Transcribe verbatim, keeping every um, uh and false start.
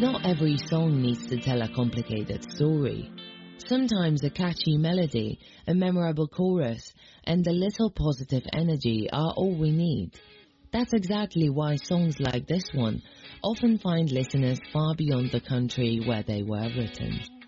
Not every song needs to tell a complicated story. Sometimes a catchy melody, a memorable chorus, and a little positive energy are all we need. That's exactly why songs like this one often find listeners far beyond the country where they were written.